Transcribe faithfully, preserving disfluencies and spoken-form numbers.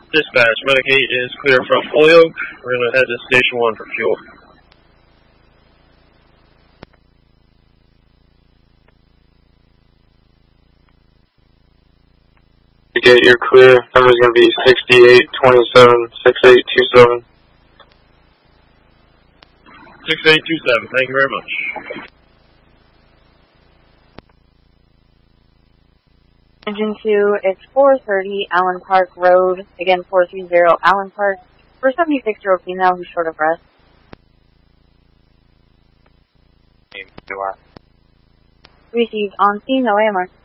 Dispatch, Medicaid is clear from Holyoke. We're going to head to Station one for fuel. Gate, you're clear. Number's going to be sixty-eight twenty-seven, sixty-eight twenty-seven. sixty-eight twenty-seven, thank you very much. Engine two, it's four thirty Allen Park Road, again four three zero Allen Park, for a seventy-six-year-old female who's short of breath. You are. Received on scene, no A M R.